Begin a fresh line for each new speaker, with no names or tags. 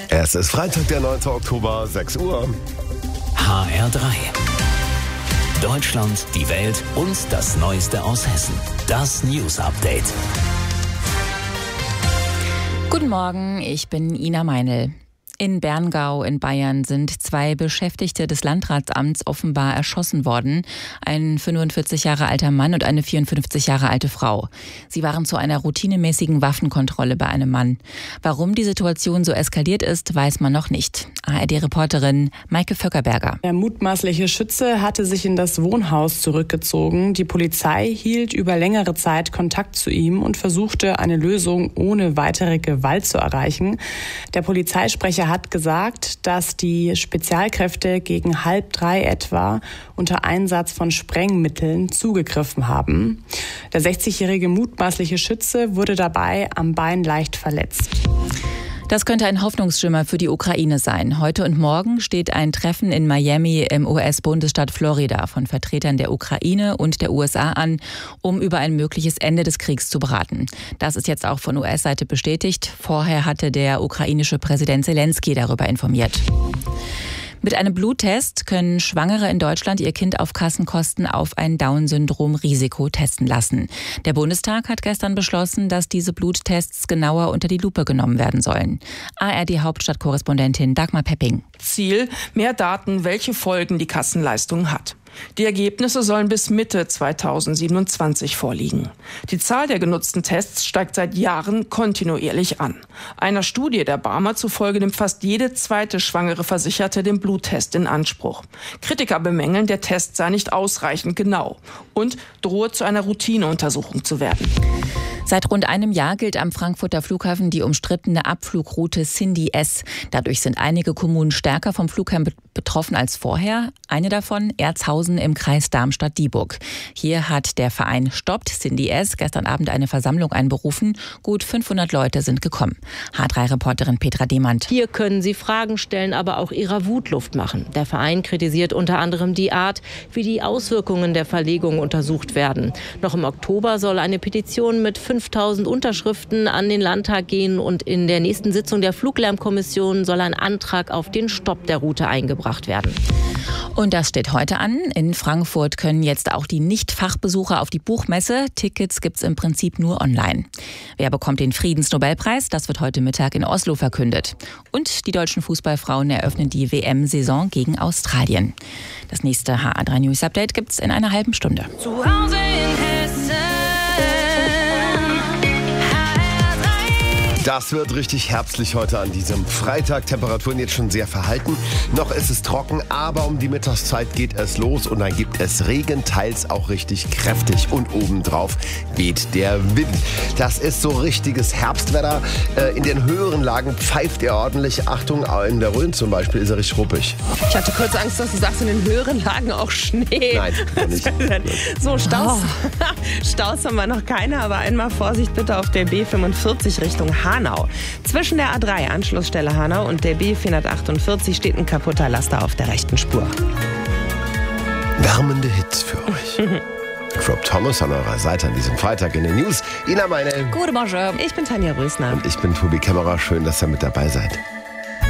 Es ist Freitag, der 9. Oktober, 6 Uhr.
HR3. Deutschland, die Welt und das Neueste aus Hessen. Das News Update.
Guten Morgen, ich bin Ina Meinl. In Berngau in Bayern sind 2 Beschäftigte des Landratsamts offenbar erschossen worden. Ein 45 Jahre alter Mann und eine 54 Jahre alte Frau. Sie waren zu einer routinemäßigen Waffenkontrolle bei einem Mann. Warum die Situation so eskaliert ist, weiß man noch nicht. ARD-Reporterin Maike Vöckerberger.
Der mutmaßliche Schütze hatte sich in das Wohnhaus zurückgezogen. Die Polizei hielt über längere Zeit Kontakt zu ihm und versuchte, eine Lösung ohne weitere Gewalt zu erreichen. Der Polizeisprecher hat gesagt, dass die Spezialkräfte gegen 2:30 etwa unter Einsatz von Sprengmitteln zugegriffen haben. Der 60-jährige mutmaßliche Schütze wurde dabei am Bein leicht verletzt.
Das könnte ein Hoffnungsschimmer für die Ukraine sein. Heute und morgen steht ein Treffen in Miami im US-Bundesstaat Florida von Vertretern der Ukraine und der USA an, um über ein mögliches Ende des Kriegs zu beraten. Das ist jetzt auch von US-Seite bestätigt. Vorher hatte der ukrainische Präsident Zelensky darüber informiert. Mit einem Bluttest können Schwangere in Deutschland ihr Kind auf Kassenkosten auf ein Down-Syndrom-Risiko testen lassen. Der Bundestag hat gestern beschlossen, dass diese Bluttests genauer unter die Lupe genommen werden sollen. ARD-Hauptstadtkorrespondentin Dagmar Pepping.
Ziel: mehr Daten, welche Folgen die Kassenleistung hat. Die Ergebnisse sollen bis Mitte 2027 vorliegen. Die Zahl der genutzten Tests steigt seit Jahren kontinuierlich an. Einer Studie der Barmer zufolge nimmt fast jede zweite schwangere Versicherte den Bluttest in Anspruch. Kritiker bemängeln, der Test sei nicht ausreichend genau und drohe zu einer Routineuntersuchung zu werden.
Seit rund einem Jahr gilt am Frankfurter Flughafen die umstrittene Abflugroute Cindy S. Dadurch sind einige Kommunen stärker vom Fluglärm betroffen als vorher. Eine davon Erzhausen im Kreis Darmstadt-Dieburg. Hier hat der Verein Stoppt Cindy S. gestern Abend eine Versammlung einberufen. Gut 500 Leute sind gekommen. H3-Reporterin Petra Demand.
Hier können sie Fragen stellen, aber auch ihrer Wut Luft machen. Der Verein kritisiert unter anderem die Art, wie die Auswirkungen der Verlegung untersucht werden. Noch im Oktober soll eine Petition mit 5.000 Unterschriften an den Landtag gehen und in der nächsten Sitzung der Fluglärmkommission soll ein Antrag auf den Stopp der Route eingebracht werden.
Und das steht heute an. In Frankfurt können jetzt auch die Nicht-Fachbesucher auf die Buchmesse. Tickets gibt's im Prinzip nur online. Wer bekommt den Friedensnobelpreis? Das wird heute Mittag in Oslo verkündet. Und die deutschen Fußballfrauen eröffnen die WM-Saison gegen Australien. Das nächste HR3 News Update gibt's in einer halben Stunde.
Zu Hause in Hessen.
Das wird richtig herbstlich heute an diesem Freitag. Temperaturen jetzt schon sehr verhalten. Noch ist es trocken, aber um die Mittagszeit geht es los und dann gibt es Regen, teils auch richtig kräftig. Und obendrauf weht der Wind. Das ist so richtiges Herbstwetter. In den höheren Lagen pfeift er ordentlich. Achtung, in der Rhön zum Beispiel ist er richtig ruppig.
Ich hatte kurz Angst, dass du sagst, in den höheren Lagen auch Schnee.
Nein, nicht.
So, Staus. Staus haben wir noch keine, aber einmal Vorsicht bitte auf der B45 Richtung Hanau. Zwischen der A3 Anschlussstelle Hanau und der B448 steht ein kaputter Laster auf der rechten Spur.
Wärmende Hits für euch. Rob Thomas an eurer Seite an diesem Freitag in den News. Ina Meinl.
Gute Morgen.
Ich bin Tanja Rösner.
Und ich bin Tobi Kämmerer. Schön, dass ihr mit dabei seid.